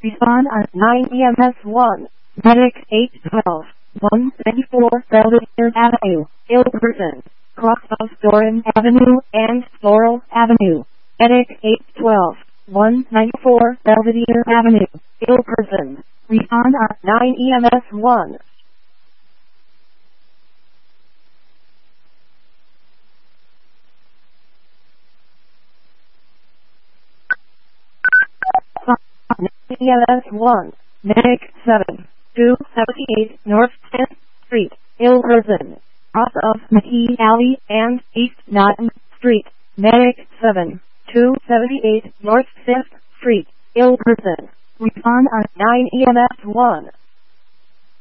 Respond on 9 EMS 1. Medic 812. 194 Belvedere Avenue, Ilberton. Cross of Doran Avenue and Floral Avenue. Medic 812. 194 Belvedere Avenue, Ilberton. Respond on 9 EMS 1. EMS 1. Medic 7. 278 North 10th Street, Ilberton. Cross of McKee Alley and East Nottingham Street. Medic 7. 278 North 5th Street, Ilberton. Respond on 9 EMS 1.